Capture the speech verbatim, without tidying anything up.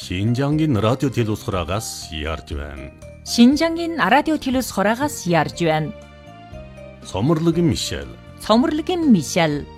Шинжангийн радио телевиз хураагаас ярьж байна. Шинжангийн радио телевиз хураагаас ярьж байна. Цоморлогын Мишель. Цоморлогын Мишель.